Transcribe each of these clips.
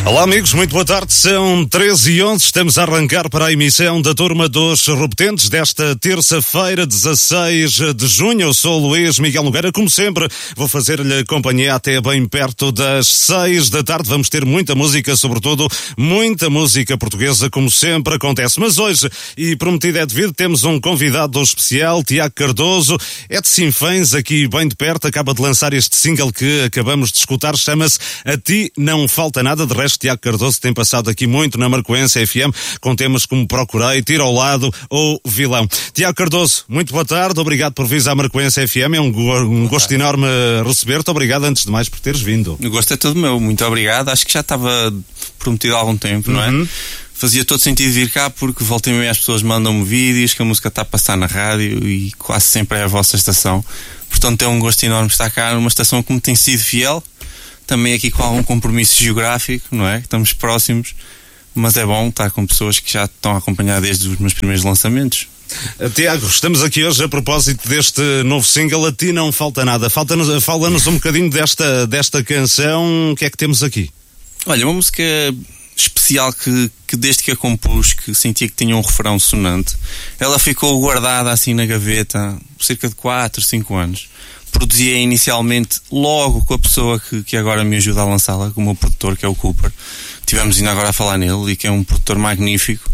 Olá amigos, muito boa tarde, são 13h11, estamos a arrancar para a emissão da Turma dos Repetentes desta terça-feira, 16 de junho. Eu sou o Luís Miguel Nogueira, como sempre vou fazer-lhe companhia até bem perto das 6 da tarde. Vamos ter muita música, sobretudo muita música portuguesa, como sempre acontece. Mas hoje, e prometido é devido, temos um convidado especial, Tiago Cardoso, é de Sinfãs, aqui bem de perto, acaba de lançar este single que acabamos de escutar, chama-se A Ti Não Falta Nada. De resto, Tiago Cardoso tem passado aqui muito na Marcoense FM, com temas como Procurei, Tiro ao Lado ou Vilão. Tiago Cardoso, muito boa tarde, obrigado por vires à Marcoense FM, é um gosto enorme receber-te, obrigado antes de mais por teres vindo. O gosto é todo meu, muito obrigado, acho que já estava prometido há algum tempo, não é? Fazia todo sentido vir cá porque volta e meia as pessoas mandam-me vídeos que a música está a passar na rádio e quase sempre é a vossa estação, portanto é um gosto enorme estar cá numa estação que me tem sido fiel, também aqui com algum compromisso geográfico, não é? Estamos próximos, mas é bom estar com pessoas que já estão a acompanhar desde os meus primeiros lançamentos. Tiago, estamos aqui hoje a propósito deste novo single, A Ti Não Falta Nada. Fala-nos um bocadinho desta canção, o que é que temos aqui? Olha, uma música especial que desde que a compus, que sentia que tinha um refrão sonante, ela ficou guardada assim na gaveta cerca de 4, 5 anos. Produzia inicialmente logo com a pessoa que agora me ajuda a lançá-la, com o meu produtor, que é o Cooper. Tivemos ainda agora a falar nele, e que é um produtor magnífico.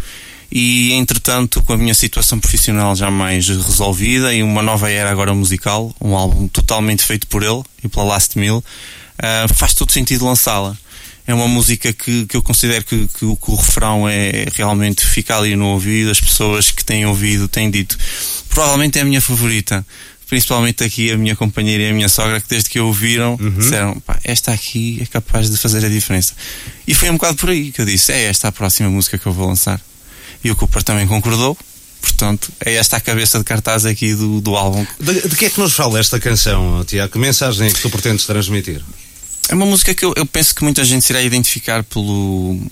E entretanto, com a minha situação profissional já mais resolvida e uma nova era agora musical, um álbum totalmente feito por ele e pela Last Mill, faz todo sentido lançá-la. É uma música que eu considero que o refrão é realmente fica ali no ouvido. As pessoas que têm ouvido têm dito, provavelmente é a minha favorita, principalmente aqui a minha companheira e a minha sogra, que desde que a ouviram disseram, pá, esta aqui é capaz de fazer a diferença. E foi um bocado por aí que eu disse, é esta a próxima música que eu vou lançar. E o Cooper também concordou, portanto é esta a cabeça de cartaz aqui do álbum. De que é que nos fala esta canção, Tiago? Que mensagem é que tu pretendes transmitir? É uma música que eu penso que muita gente se irá identificar pelo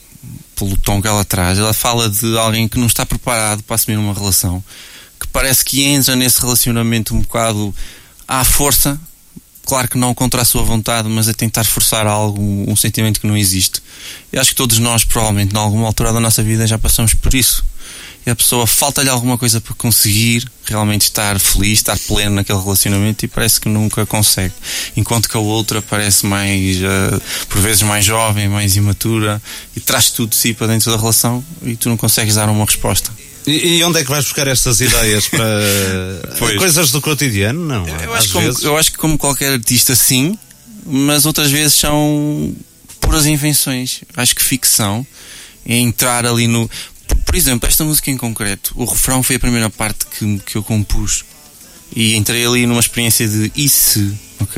tom que ela traz. Ela fala de alguém que não está preparado para assumir uma relação, que parece que entra nesse relacionamento um bocado à força, claro que não contra a sua vontade, mas a tentar forçar algo, um sentimento que não existe. Eu acho que todos nós, provavelmente, em alguma altura da nossa vida já passamos por isso. E a pessoa falta-lhe alguma coisa para conseguir realmente estar feliz, estar pleno naquele relacionamento, e parece que nunca consegue. Enquanto que a outra parece mais, por vezes mais jovem, mais imatura, e traz tudo de si para dentro da relação e tu não consegues dar uma resposta. E onde é que vais buscar estas ideias para coisas do cotidiano? Não, eu acho que como qualquer artista, sim, mas outras vezes são puras invenções. Acho que ficção é entrar ali no... Por exemplo, esta música em concreto, o refrão foi a primeira parte que eu compus, e entrei ali numa experiência de e se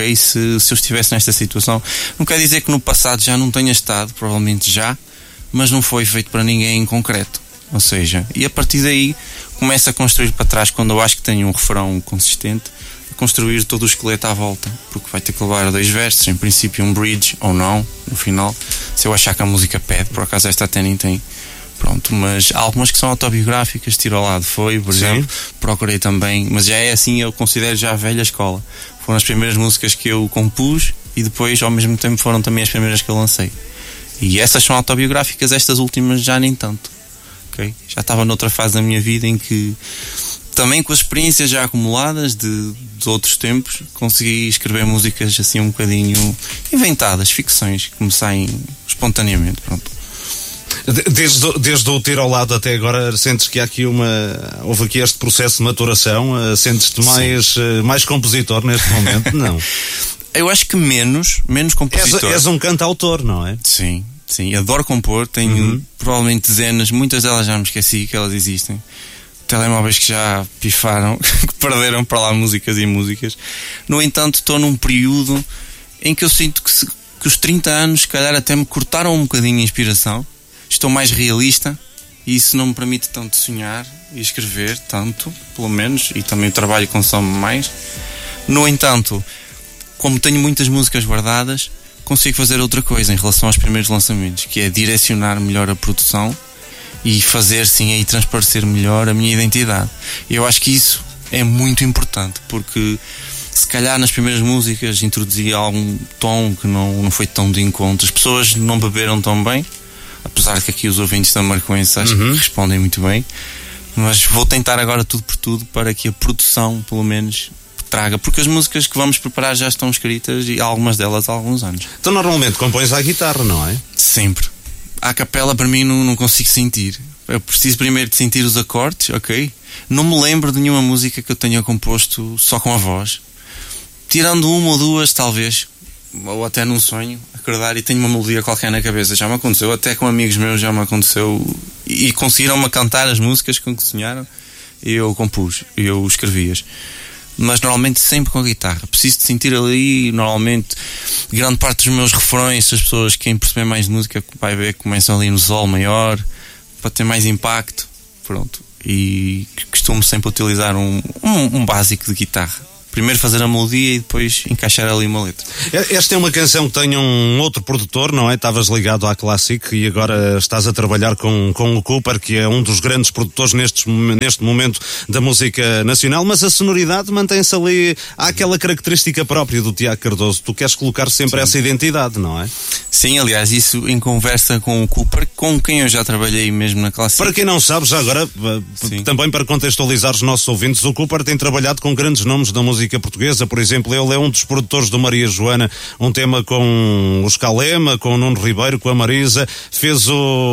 eu estivesse nesta situação. Não quer dizer que no passado já não tenha estado, provavelmente já, mas não foi feito para ninguém em concreto. Ou seja, e a partir daí começa a construir para trás, quando eu acho que tenho um refrão consistente, a construir todo o esqueleto à volta, porque vai ter que levar 2 versos, em princípio um bridge ou não, no final, se eu achar que a música pede. Por acaso esta até nem tem, pronto, mas há algumas que são autobiográficas. Tiro ao Lado foi, por exemplo, Procurei também, mas já é assim, eu considero já a velha escola. Foram as primeiras músicas que eu compus e depois ao mesmo tempo foram também as primeiras que eu lancei, e essas são autobiográficas, estas últimas já nem tanto. Okay? Já estava noutra fase da minha vida em que, também com as experiências já acumuladas de outros tempos, consegui escrever músicas assim um bocadinho inventadas, ficções que me saem espontaneamente. Pronto. Desde o Tiro ao Lado até agora, sentes que houve aqui este processo de maturação? Sentes-te mais compositor neste momento? Não. Eu acho que menos compositor. És um cantautor, não é? Sim, adoro compor, tenho provavelmente dezenas, muitas delas já me esqueci que elas existem. Telemóveis que já pifaram, que perderam para lá músicas e músicas. No entanto, estou num período em que eu sinto que os 30 anos, se calhar, até me cortaram um bocadinho a inspiração. Estou mais realista e isso não me permite tanto sonhar e escrever tanto, pelo menos, e também o trabalho consome mais. No entanto, como tenho muitas músicas guardadas, consigo fazer outra coisa em relação aos primeiros lançamentos, que é direcionar melhor a produção e fazer sim aí transparecer melhor a minha identidade. Eu acho que isso é muito importante, porque se calhar nas primeiras músicas introduzi algum tom que não foi tão de encontro. As pessoas não beberam tão bem, apesar de que aqui os ouvintes da Marcoense acho que respondem muito bem. Mas vou tentar agora tudo por tudo para que a produção, pelo menos, traga, porque as músicas que vamos preparar já estão escritas e algumas delas há alguns anos. Então normalmente compões à guitarra, não é? Sempre. A capela para mim não consigo sentir. Eu preciso primeiro de sentir os acordes, ok? Não me lembro de nenhuma música que eu tenha composto só com a voz. Tirando uma ou duas, talvez, ou até num sonho, acordar e tenho uma melodia qualquer na cabeça. Já me aconteceu, até com amigos meus já me aconteceu, e conseguiram-me cantar as músicas com que sonharam e eu compus, e eu escrevi-as. Mas normalmente sempre com a guitarra. Preciso de sentir ali, normalmente, grande parte dos meus refrões, se as pessoas querem perceber mais de música, vai ver que começam ali no sol maior, para ter mais impacto, pronto. E costumo sempre utilizar um básico de guitarra. Primeiro fazer a melodia e depois encaixar ali uma letra. Esta é uma canção que tem um outro produtor, não é? Estavas ligado à Classic e agora estás a trabalhar com o Cooper, que é um dos grandes produtores neste momento da música nacional, mas a sonoridade mantém-se ali. Há aquela característica própria do Tiago Cardoso. Tu queres colocar sempre essa identidade, não é? Sim, aliás, isso em conversa com o Cooper, com quem eu já trabalhei mesmo na Classic. Para quem não sabe, já agora, também para contextualizar os nossos ouvintes, o Cooper tem trabalhado com grandes nomes da música portuguesa. Por exemplo, ele é um dos produtores do Maria Joana, um tema com o Scalema, com o Nuno Ribeiro, com a Marisa. Fez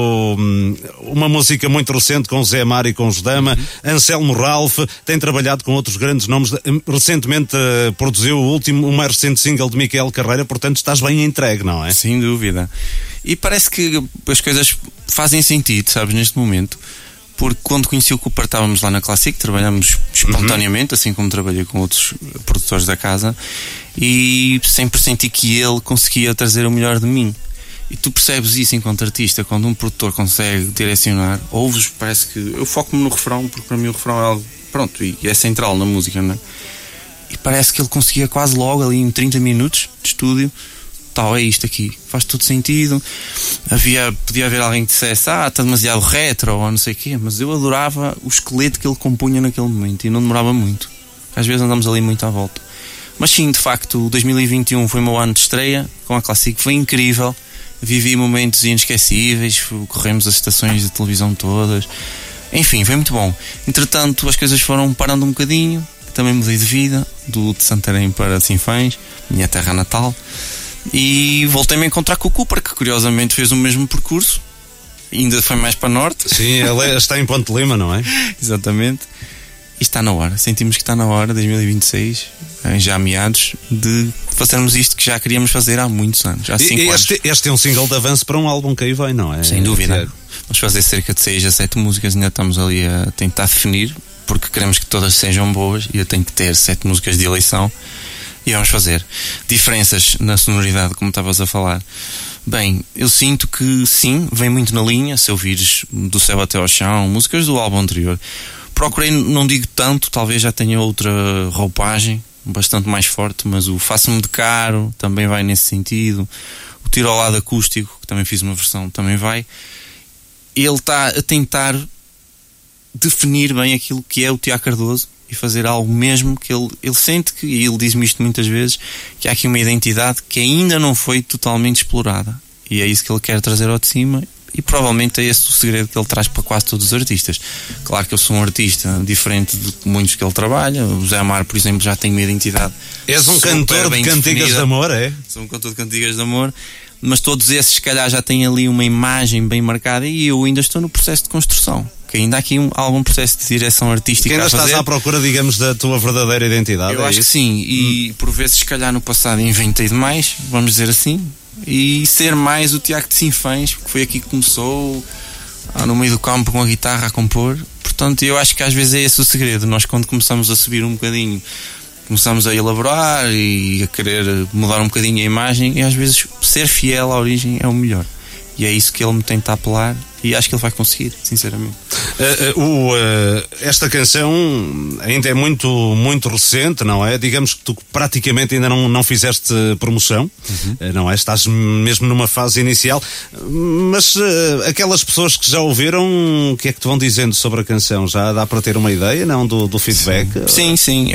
uma música muito recente com o Zé Mário e com o Jodama. Anselmo Ralph tem trabalhado com outros grandes nomes. Recentemente produziu o mais recente single de Micael Carreira, portanto estás bem entregue, não é? Sem dúvida. E parece que as coisas fazem sentido, sabes, neste momento. Porque quando conheci o Cooper estávamos lá na Classic, trabalhamos espontaneamente, assim como trabalhei com outros produtores da casa, e sempre senti que ele conseguia trazer o melhor de mim. E tu percebes isso enquanto artista, quando um produtor consegue direcionar, ouves, parece que eu foco-me no refrão, porque para mim o refrão é algo, pronto, e é central na música, não é? E parece que ele conseguia quase logo ali em 30 minutos de estúdio, tal, é isto aqui, faz todo sentido. Podia haver alguém que dissesse, está demasiado retro ou não sei o quê, mas eu adorava o esqueleto que ele compunha naquele momento e não demorava muito. Às vezes andamos ali muito à volta. Mas sim, de facto, 2021 foi o meu ano de estreia com a Classic, foi incrível, vivi momentos inesquecíveis, corremos as estações de televisão todas, enfim, foi muito bom. Entretanto, as coisas foram parando um bocadinho, também mudei de vida, de Santarém para Sinfãs, minha terra natal. E voltei-me a encontrar com o Cooper, que curiosamente fez o mesmo percurso, ainda foi mais para norte. Sim, ele está em Ponte Lima, não é? Exatamente. E está na hora, sentimos que está na hora, 2026, já meados, de fazermos isto que já queríamos fazer há muitos anos, há 5 anos. Este é um single de avanço para um álbum que aí vem, não é? Sem dúvida. Vamos fazer cerca de 6 a 7 músicas, ainda estamos ali a tentar definir, porque queremos que todas sejam boas e eu tenho que ter 7 músicas de eleição. E vamos fazer diferenças na sonoridade, como estavas a falar. Bem, eu sinto que sim, vem muito na linha. Se ouvires Do Céu Até ao Chão, músicas do álbum anterior, procurei, não digo tanto, talvez já tenha outra roupagem bastante mais forte, mas o Faço-me de Caro também vai nesse sentido. O Tiro ao Lado Acústico, que também fiz uma versão, também vai. Ele está a tentar definir bem aquilo que é o Tiago Cardoso e fazer algo mesmo que ele sente que, e ele diz-me isto muitas vezes, que há aqui uma identidade que ainda não foi totalmente explorada, e é isso que ele quer trazer ao de cima, e provavelmente é esse o segredo que ele traz para quase todos os artistas. Claro que eu sou um artista diferente de muitos que ele trabalha. O Zé Amar, por exemplo, já tem uma identidade. És um cantor de cantigas de amor, é? Sou um cantor de cantigas de amor, mas todos esses se calhar já têm ali uma imagem bem marcada, e eu ainda estou no processo de construção, que ainda há aqui algum processo de direção artística. Que ainda estás à procura, digamos, da tua verdadeira identidade. Eu acho que sim, e por vezes se calhar no passado inventei demais, vamos dizer assim, e ser mais o Tiago de Sinfãs, porque foi aqui que começou, no meio do campo com a guitarra a compor. Portanto, eu acho que às vezes é esse o segredo. Nós, quando começamos a subir um bocadinho, começamos a elaborar e a querer mudar um bocadinho a imagem, e às vezes ser fiel à origem é o melhor. E é isso que ele me tenta apelar, e acho que ele vai conseguir, sinceramente. Esta canção ainda é muito, muito recente, não é? Digamos que tu praticamente ainda não fizeste promoção, não é? Estás mesmo numa fase inicial, mas aquelas pessoas que já ouviram, o que é que te vão dizendo sobre a canção? Já dá para ter uma ideia, não? Do feedback? Sim.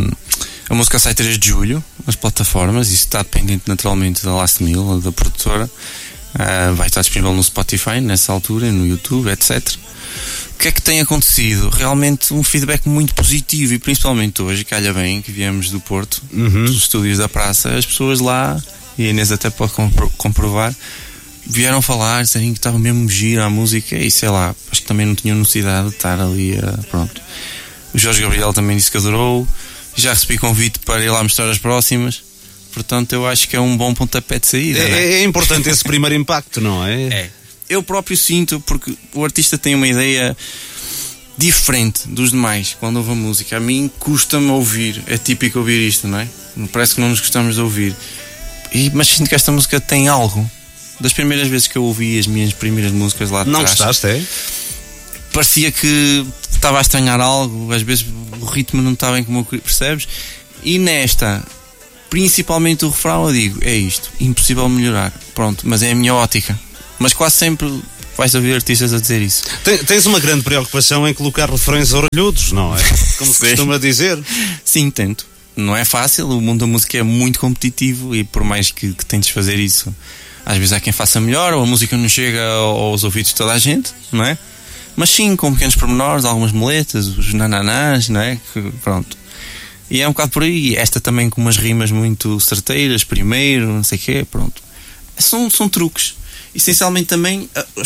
A música sai 3 de julho nas plataformas, isso está dependente naturalmente da Last Mill, da produtora. Vai estar disponível no Spotify nessa altura, no YouTube, etc. O que é que tem acontecido? Realmente um feedback muito positivo, e principalmente hoje, calha bem, que viemos do Porto, dos estúdios da praça, as pessoas lá, e a Inês até pode comprovar, vieram falar, disseram que estava mesmo giro a música, e sei lá, acho que também não tinham necessidade de estar ali, pronto. O Jorge Gabriel também disse que adorou, já recebi convite para ir lá mostrar as próximas. Portanto, eu acho que é um bom pontapé de saída. É importante esse primeiro impacto, não é? É. Eu próprio sinto, porque o artista tem uma ideia diferente dos demais quando ouve a música. A mim custa-me ouvir, é típico ouvir isto, não é? Parece que não nos gostamos de ouvir. Mas sinto que esta música tem algo. Das primeiras vezes que eu ouvi as minhas primeiras músicas lá de trás. Não gostaste, é? Parecia que estava a estranhar algo, às vezes o ritmo não está bem como eu queria, percebes? E nesta, principalmente o refrão, eu digo, é isto, impossível melhorar, pronto, mas é a minha ótica. Mas quase sempre vais ouvir artistas a dizer isso. Tens uma grande preocupação em colocar refrões orelhudos, não é? Como se costuma dizer. Sim, tento. Não é fácil, o mundo da música é muito competitivo, e por mais que tentes fazer isso, às vezes há quem faça melhor, ou a música não chega aos ouvidos de toda a gente, não é? Mas sim, com pequenos pormenores, algumas moletas, os nananás, não é? Pronto. E é um bocado por aí. Esta também com umas rimas muito certeiras, primeiro, não sei o quê, pronto. São truques. Essencialmente também os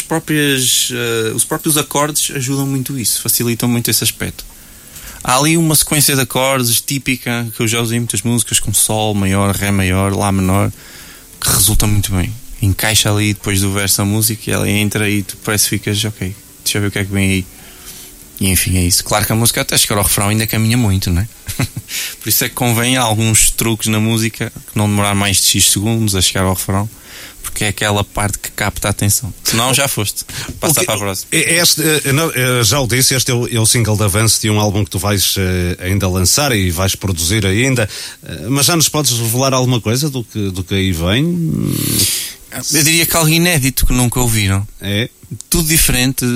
próprios acordes ajudam muito isso, facilitam muito esse aspecto. Há ali uma sequência de acordes típica que eu já usei em muitas músicas, como Sol maior, Ré maior, Lá menor, que resulta muito bem. Encaixa ali depois do verso a música, e ela entra e tu parece que ficas, ok, deixa eu ver o que é que vem aí. E enfim, é isso. Claro que a música até chegar ao refrão ainda caminha muito, não é? Por isso é que convém alguns truques na música, que não demorar mais de X segundos a chegar ao refrão, porque é aquela parte que capta a atenção. Senão já foste. Passa para a próxima. Já o disse, este é o single de avanço de um álbum que tu vais ainda lançar e vais produzir ainda, mas já nos podes revelar alguma coisa do que aí vem? Eu diria que algo inédito que nunca ouviram. É? Tudo diferente,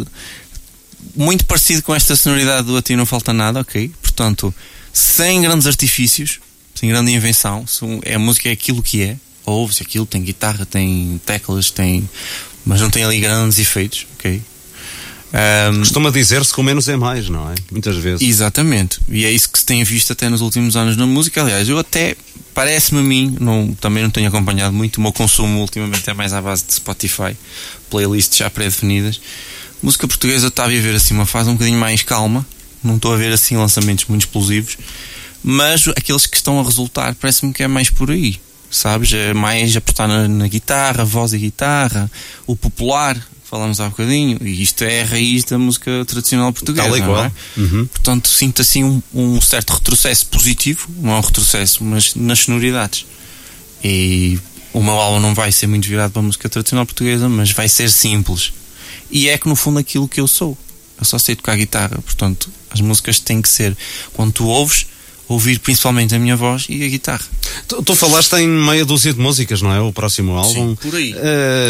muito parecido com esta sonoridade do A Ti Não Falta Nada, ok? Portanto, sem grandes artifícios, sem grande invenção, a música é aquilo que é. Ouve-se aquilo, tem guitarra, tem teclas, mas não tem ali grandes efeitos, ok? Costuma dizer-se que o menos é mais, não é? Muitas vezes. Exatamente, e é isso que se tem visto até nos últimos anos na música. Aliás, eu até, parece-me a mim, também não tenho acompanhado muito, o meu consumo ultimamente é mais à base de Spotify, playlists já pré-definidas. Música portuguesa está a viver assim uma fase um bocadinho mais calma, não estou a ver assim lançamentos muito explosivos, mas aqueles que estão a resultar parece-me que é mais por aí, sabes? É mais apostar na guitarra, voz e guitarra, o popular, falamos há bocadinho, e isto é a raiz da música tradicional portuguesa. Tal igual. Não é? Portanto, sinto assim um certo retrocesso positivo, não é um retrocesso, mas nas sonoridades. E o meu álbum não vai ser muito virado para a música tradicional portuguesa, mas vai ser simples. E é que no fundo aquilo que eu sou. Eu só sei tocar guitarra, portanto as músicas têm que ser, quando tu ouves, ouvir principalmente a minha voz e a guitarra. Tu falaste em meia dúzia de músicas, não é? O próximo álbum. Sim, por aí.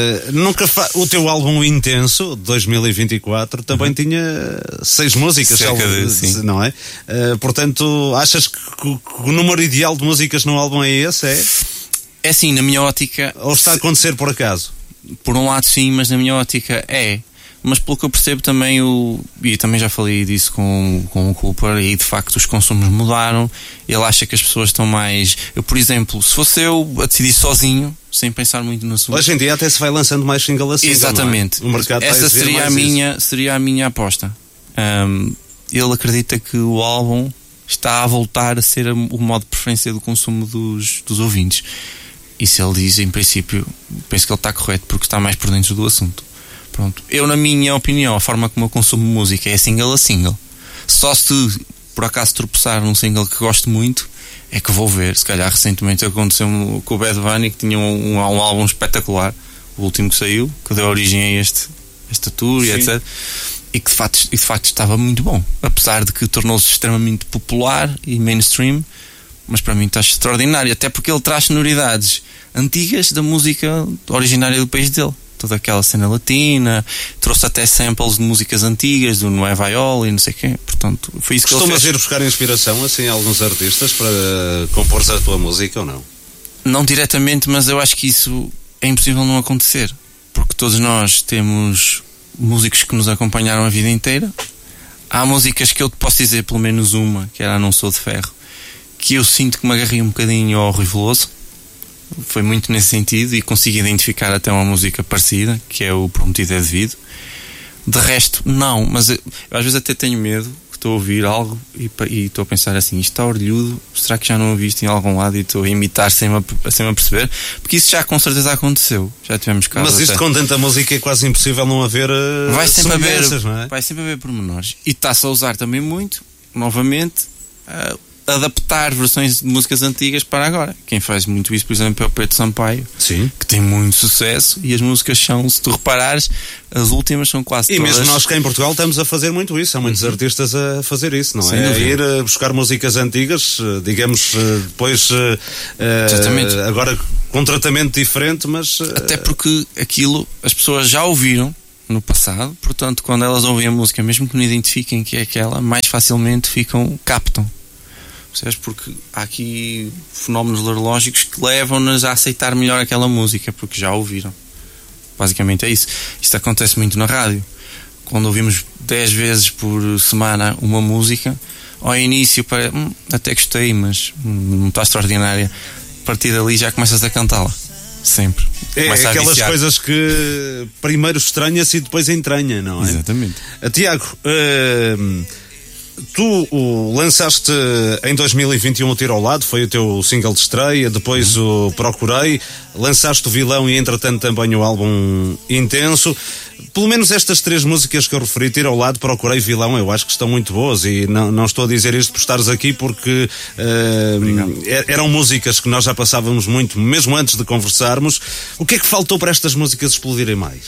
O teu álbum Intenso, de 2024, também tinha 6 músicas. Sim. Não é? Portanto, achas que o número ideal de músicas no álbum é esse? É assim, na minha ótica... Ou está a acontecer por acaso? Por um lado sim, mas na minha ótica é. Mas pelo que eu percebo também, e também já falei disso com o Cooper, e de facto os consumos mudaram. Ele acha que as pessoas estão mais... Eu, por exemplo, se fosse eu a decidir sozinho, sem pensar muito no assunto... Hoje em dia até se vai lançando mais single a single. Exatamente. Não é? O mercado essa seria a minha aposta. Ele acredita que o álbum está a voltar a ser o modo de preferência do consumo dos ouvintes. E se ele diz, em princípio, penso que ele está correto, porque está mais por dentro do assunto. Pronto. Eu, na minha opinião, a forma como eu consumo música é single a single. Só se por acaso tropeçar num single que gosto muito, é que vou ver. Se calhar recentemente aconteceu com o Bad Bunny, que tinha um álbum espetacular, o último que saiu, que deu origem a esta tour e etc. e que de facto estava muito bom, apesar de que tornou-se extremamente popular e mainstream, mas para mim está extraordinário, até porque ele traz sonoridades antigas da música originária do país dele, toda aquela cena latina, trouxe até samples de músicas antigas do Nueva York e não sei o quê, portanto foi isso que ele fez. Costumas ir buscar inspiração assim a alguns artistas para compor a tua música ou não? Não diretamente, mas eu acho que isso é impossível não acontecer, porque todos nós temos músicos que nos acompanharam a vida inteira. Há músicas que eu te posso dizer, pelo menos uma, que era Não Sou de Ferro, que eu sinto que me agarrei um bocadinho ao Rui Veloso. Foi muito nesse sentido e consigo identificar até uma música parecida, que é o Prometido é Devido. De resto, não, mas eu às vezes até tenho medo, que estou a ouvir algo e estou a pensar assim, isto está orelhudo, será que já não ouvi isto em algum lado e estou a imitar sem me perceber? Porque isso já com certeza aconteceu, já tivemos casos. Mas isto com tanta música é quase impossível não haver semelhanças, não é? Vai sempre haver pormenores. E está-se a usar também muito, novamente, adaptar versões de músicas antigas para agora. Quem faz muito isso, por exemplo, é o Pedro Sampaio. Sim. Que tem muito sucesso e as músicas são, se tu reparares, as últimas são quase todas. E mesmo nós cá em Portugal estamos a fazer muito isso. Há muitos artistas a fazer isso, não é? Ir buscar músicas antigas, digamos, depois agora com um tratamento diferente, mas... Até porque aquilo as pessoas já ouviram no passado, portanto, quando elas ouvem a música, mesmo que não identifiquem que é aquela, mais facilmente captam. Percebes? Porque há aqui fenómenos neurológicos que levam-nos a aceitar melhor aquela música, porque já a ouviram. Basicamente é isso. Isto acontece muito na rádio. Quando ouvimos 10 vezes por semana uma música, ao início até gostei, mas não está extraordinária. A partir dali já começas a cantá-la. Sempre. É aquelas coisas que primeiro estranha-se e depois entranha, não é? Exatamente. Tiago, tu lançaste em 2021 o Tiro ao Lado, foi o teu single de estreia, depois o Procurei, lançaste o Vilão e entretanto também o álbum Intenso. Pelo menos estas 3 músicas que eu referi, Tiro ao Lado, Procurei e Vilão, eu acho que estão muito boas e não estou a dizer isto por estares aqui porque eram músicas que nós já passávamos muito, mesmo antes de conversarmos. O que é que faltou para estas músicas explodirem mais?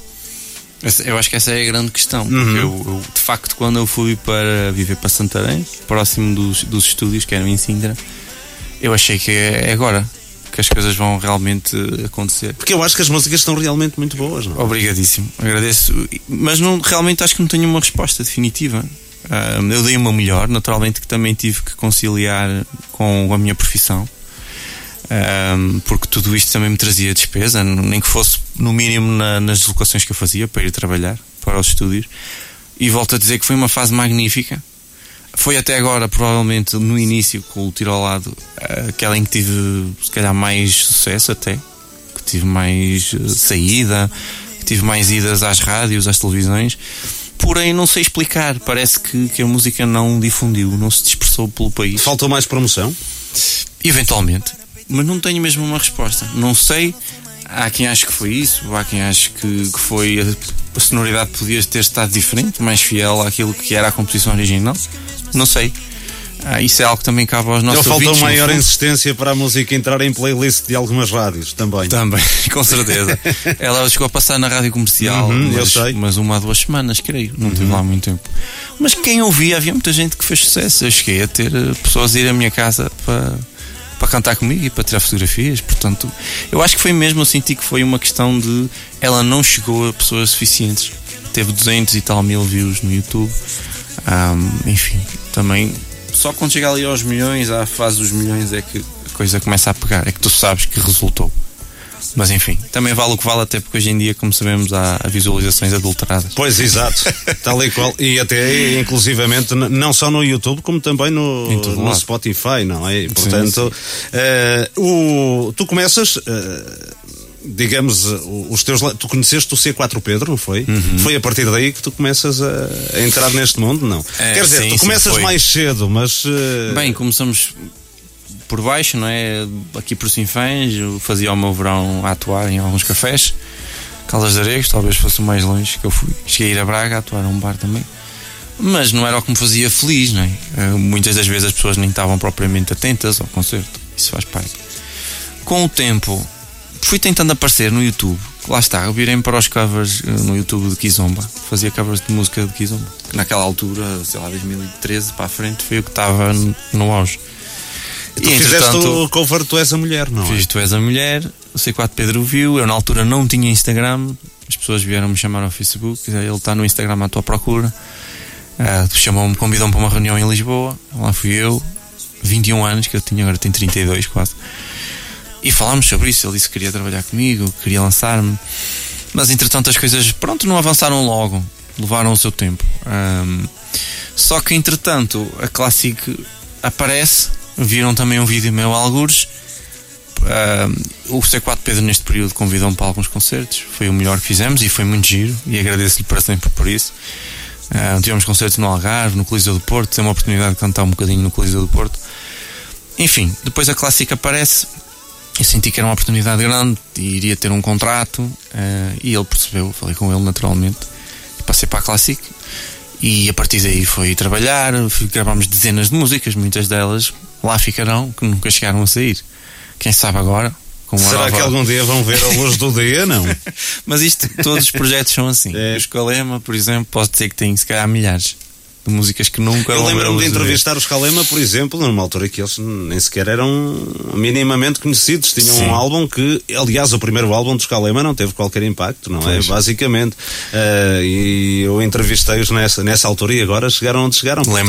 Eu acho que essa é a grande questão, porque eu de facto, quando eu fui para viver para Santarém, próximo dos estúdios que eram em Sintra, eu achei que é agora que as coisas vão realmente acontecer. Porque eu acho que as músicas estão realmente muito boas, não é? Obrigadíssimo, agradeço, mas realmente acho que não tenho uma resposta definitiva. Eu dei uma melhor, naturalmente que também tive que conciliar com a minha profissão. Porque tudo isto também me trazia despesa, nem que fosse no mínimo nas deslocações que eu fazia para ir trabalhar para os estúdios. E volto a dizer que foi uma fase magnífica. Foi até agora, provavelmente no início, com o Tiro ao Lado, aquela em que tive se calhar mais sucesso até, que tive mais saída, que tive mais idas às rádios, às televisões. Porém não sei explicar, parece que a música não difundiu, não se dispersou pelo país. Faltou mais promoção? Eventualmente, mas não tenho mesmo uma resposta. Não sei, há quem ache que foi isso, há quem ache que foi a sonoridade podia ter estado diferente, mais fiel àquilo que era a composição original. Não sei. Isso é algo que também cabe aos nossos ouvintes. Faltou maior insistência para a música entrar em playlist de algumas rádios também. Também, com certeza. Ela chegou a passar na rádio comercial, mas 1 ou 2 semanas, creio. Não tive lá muito tempo. Mas quem ouvia, havia muita gente que fez sucesso. Eu cheguei a ter pessoas a ir à minha casa para cantar comigo e para tirar fotografias. Portanto, eu acho que foi mesmo, eu senti que foi uma questão de ela não chegou a pessoas suficientes. Teve 200 e tal mil views no YouTube. Enfim, também só quando chega ali aos milhões, à fase dos milhões, é que a coisa começa a pegar, é que tu sabes que resultou. Mas enfim, também vale o que vale, até porque hoje em dia, como sabemos, há visualizações adulteradas. Pois, exato, tal e qual. E até inclusivamente não só no YouTube, como também no Spotify, não é? E, portanto, sim. Tu começas... digamos, tu conheceste o C4 Pedro, não foi? Foi a partir daí que tu começas a entrar neste mundo, não? Quer dizer, tu começas mais cedo, mas... Bem, começamos por baixo, não é? Aqui por Sinfãs, eu fazia o meu verão a atuar em alguns cafés. Caldas de Aregos, talvez fosse o mais longe que eu fui. Cheguei a ir a Braga a atuar a um bar também. Mas não era o que me fazia feliz, não é? Muitas das vezes as pessoas nem estavam propriamente atentas ao concerto. Isso faz parte. Com o tempo... fui tentando aparecer no YouTube. Lá está, eu virei-me para os covers no YouTube de Kizomba. Fazia covers de música de Kizomba. Naquela altura, sei lá, 2013 para a frente, foi o que estava no auge. E tu fizeste o cover Tu És a Mulher, não é? Fiz Tu És a Mulher, o C4 Pedro viu, eu na altura não tinha Instagram, as pessoas vieram-me chamar ao Facebook, ele está no Instagram à tua procura. Chamou-me, convidou-me para uma reunião em Lisboa, lá fui eu, 21 anos que eu tinha, agora tenho 32 quase. E falámos sobre isso, ele disse que queria trabalhar comigo, queria lançar-me, mas entretanto as coisas, pronto, não avançaram logo, levaram o seu tempo. Só que entretanto a Classic aparece, viram também um vídeo meu, algures. O C4 Pedro neste período convidou-me para alguns concertos, foi o melhor que fizemos e foi muito giro, e agradeço-lhe para sempre por isso. Tivemos concertos no Algarve, no Coliseu do Porto, tive uma oportunidade de cantar um bocadinho no Coliseu do Porto. Enfim, depois a Classic aparece, eu senti que era uma oportunidade grande e iria ter um contrato, e ele percebeu, falei com ele naturalmente, e passei para a Classic, e a partir daí foi trabalhar, gravámos dezenas de músicas, muitas delas lá ficarão, que nunca chegaram a sair. Quem sabe agora? Será que algum dia vão ver a luz do dia? Não. Mas isto, todos os projetos são assim. O Escalema, por exemplo, posso dizer que tem se calhar milhares de músicas que nunca vão ver a luz do dia. Eu lembro-me de entrevistar o Escalema, por exemplo, numa altura que eles nem sequer eram minimamente conhecidos. Tinham um álbum que, aliás, o primeiro álbum do Escalema não teve qualquer impacto, não é? Basicamente. E eu entrevistei-os nessa altura e agora chegaram onde chegaram. Lembro-me